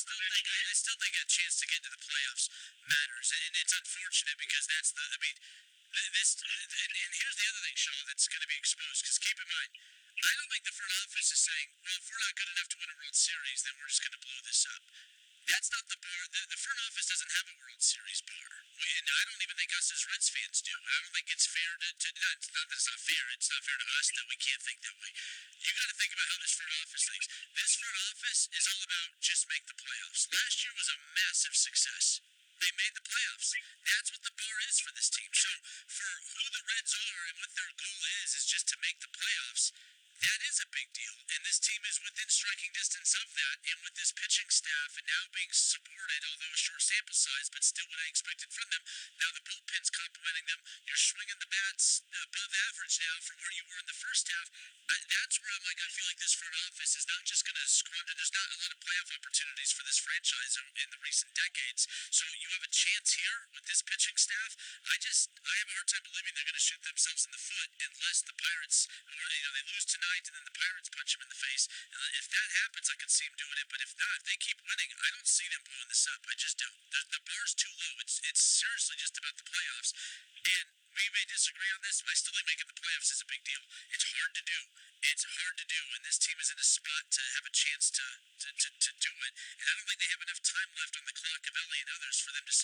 still think a chance to get into the playoffs matters, and it's unfortunate because that's the. I mean, and here's the other thing, Shaw, that's going to be exposed. Because keep in mind, I don't think the front office is saying, well, if we're not good enough to win a World Series, then we're just going to blow this up. That's not the bar. The front office doesn't have a World Series bar. And I don't even think us as Reds fans do. I don't think it's fair to not that it's not fair. It's not fair to us that we can't think that way. You got to think about how this front office thinks. This front office is all about just make the playoffs. Last year was a massive success. They made the playoffs. That's what the bar is for this team. So for who the Reds are and what their goal is just to make the playoffs. That is a big deal, and this team is within striking distance of that, and with this pitching staff and now being supported, although a short sample size, but still what I expected from them. Now the bullpen's complimenting them. You're swinging the bats above average now from where you were in the first half. That's where I'm like, I feel like this front office is not just going to squander. There's not a lot of playoff opportunities for this franchise in the recent decades. So you have a chance here with this pitching staff. I have a hard time believing they're going to shoot themselves in the foot unless the Pirates, or they lose tonight and then the Pirates punch them in the face. If that happens, I could see them doing it. But if not, if they keep winning, I don't see them blowing this up. I just don't. The bar's too low. It's seriously just about the playoffs. And we may disagree on this, but I still think making the playoffs is a big deal. It's hard to do. It's hard to do, and this team is in a spot to have a chance to do it. And I don't think they have enough time left on the clock of Ellie and others for them to